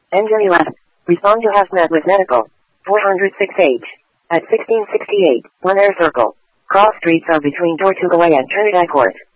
Engine 11. Respond to have met with medical. 406H. At 1668, One Air Circle. Cross streets are between Tortuguay and Trinidad Court.